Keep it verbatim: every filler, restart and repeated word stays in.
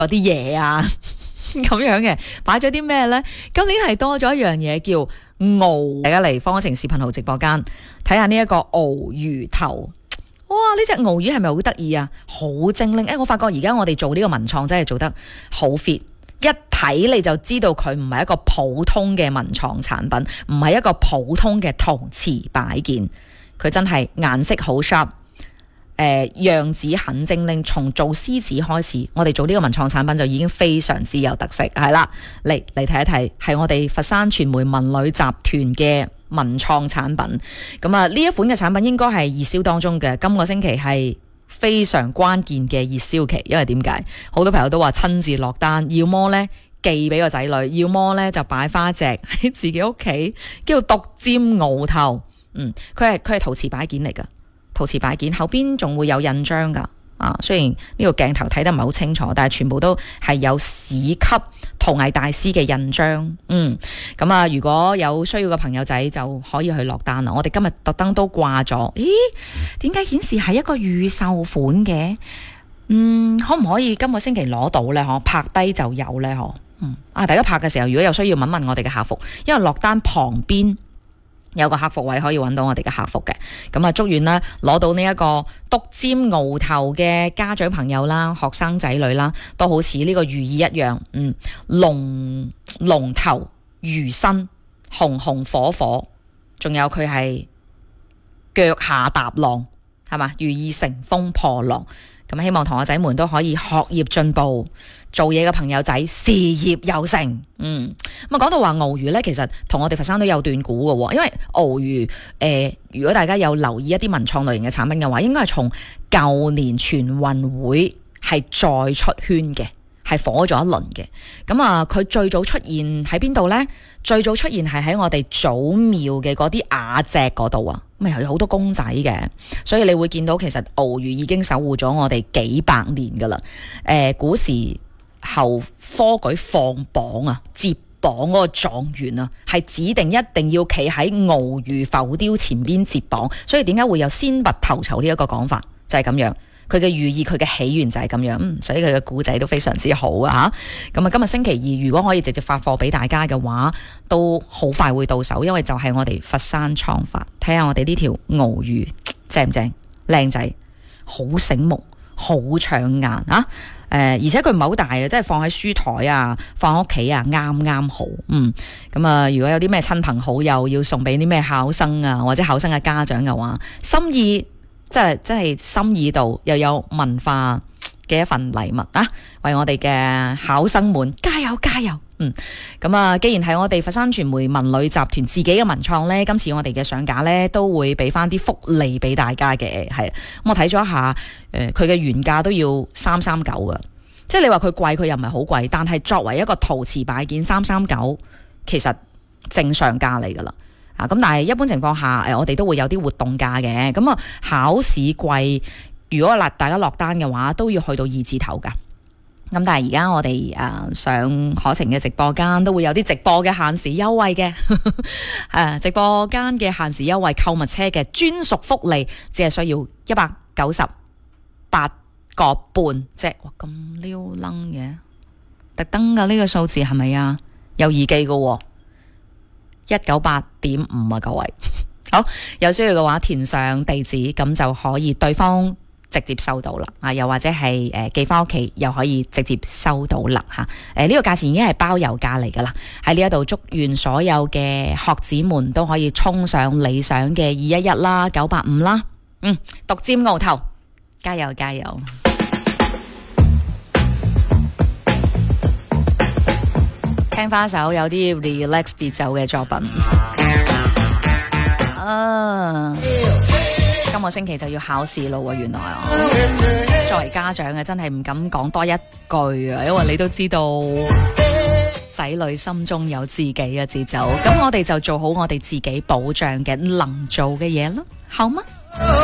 嗰啲嘢啊咁樣嘅，擺咗啲咩呢？今年係多咗一樣嘢叫鰲，大家嚟方程式視頻號直播間睇下呢一個鰲魚頭。哇！呢隻鰲魚係咪好得意啊？好精靈！誒、欸，我發覺而家我哋做呢個文創真係做得好 fit， 一睇你就知道佢唔係一個普通嘅文創產品，唔係一個普通嘅陶瓷擺件，佢真係顏色好 sharp， 誒、呃，樣子很精靈。從做獅子開始，我哋做呢個文創產品就已經非常之有特色，係啦，嚟嚟睇一睇，係我哋佛山傳媒文旅集團嘅文創產品。咁啊，呢一款嘅產品應該係熱銷當中嘅，今個星期係非常關鍵嘅熱銷期。因為點解？好多朋友都話親自落單，要麼呢寄俾個仔女，要麼呢就擺花隻喺自己屋企，叫獨占鰲頭。嗯，佢係佢係陶瓷擺件嚟噶，陶瓷擺件後邊仲會有印章噶。啊，雖然呢個鏡頭睇得唔係好清楚，但係全部都係有市級陶藝大師嘅印章。嗯，咁啊，如果有需要嘅朋友仔就可以去落單啦。我哋今日特登都掛咗，咦？點解顯示係一個預售款嘅？嗯，可唔可以今個星期攞到呢？嗬，拍低就有呢？嗬。嗯，啊，大家拍嘅時候，如果有需要問問我哋嘅客服，因為落單旁邊有個客服位可以揾到我哋嘅客服嘅。咁啊，祝願啦攞到呢一個獨占鰲頭嘅家長朋友啦、學生仔女啦，都好似呢個寓意一樣，嗯，龍龍頭魚身，紅紅火火，仲有佢係腳下踏浪，係嘛？寓意乘風破浪。咁希望同學仔們都可以學業進步，做嘢嘅朋友仔事業有成。嗯，咁啊講到話鰲魚呢，其實同我哋佛山都有段古嘅，因為鰲魚誒、呃，如果大家有留意一啲文創類型嘅產品嘅話，應該係從舊年全運會係再出圈嘅，係火咗一輪嘅。咁啊，佢最早出現喺邊度呢？最早出現係喺我哋祖廟嘅嗰啲瓦脊嗰度啊，咁係有好多公仔嘅，所以你會見到其實鰲魚已經守護咗我哋幾百年噶啦。誒、呃，古時候科舉放榜啊，接榜嗰個狀元啊，係指定一定要企喺鰲魚浮雕前邊接榜，所以點解會有先拔頭籌呢一個講法？就係、是、咁樣。佢嘅寓意，佢嘅起源就係咁樣，嗯，所以佢嘅故仔都非常之好啊！咁啊，今日星期二，如果可以直接發貨俾大家嘅話，都好快會到手，因為就係我哋佛山創發。睇下我哋呢條鰲魚正唔正？靚仔，好醒目，好搶眼啊！誒、呃，而且佢唔係好大嘅，即係放喺書台啊，放喺屋企啊，啱啱好。嗯，咁啊，如果有啲咩親朋好友要送俾啲咩考生啊，或者考生嘅家長嘅話，心意。即係即係心意度又有文化嘅一份禮物啊！為我哋嘅考生們加油加油！嗯，咁啊，既然係我哋佛山傳媒文旅集團自己嘅文創呢，今次我哋嘅上架呢都會俾翻啲福利俾大家嘅，係咁我睇咗一下，誒佢嘅原價都要三三九噶，即係你話佢貴，佢又唔係好貴，但係作為一個陶瓷擺件三三九，其實正常價嚟噶啦。咁但係一般情況下，誒我哋都會有啲活動價嘅。咁啊，考試季如果大家落單嘅話，都要去到二字頭噶。咁但係而家我哋誒、呃、上可晴嘅直播間都會有啲直播嘅限時優惠嘅。誒直播間嘅限時優惠購物車嘅專屬福利，只係需要一百九十八個半啫。哇，咁撩楞嘅，特登噶呢個數字係咪啊？有耳機噶喎。一九八點五啊，各位，好，有需要嘅話填上地址，咁就可以對方直接收到啦。啊，又或者係誒、呃、寄翻屋企，又可以直接收到啦吓。誒、啊、呢、這個價錢已經係包郵價嚟噶啦。喺呢一度祝願所有嘅學子們都可以衝上理想嘅二一一啦、九八五啦。嗯，獨占鰲頭，加油加油！聽翻首有啲 relax 節奏嘅作品啊！今個星期就要考試咯，原來啊，作為家長嘅真係唔敢講多一句啊，因為你都知道仔女心中有自己嘅節奏，咁我哋就做好我哋自己保障嘅能做嘅嘢咯，好嗎？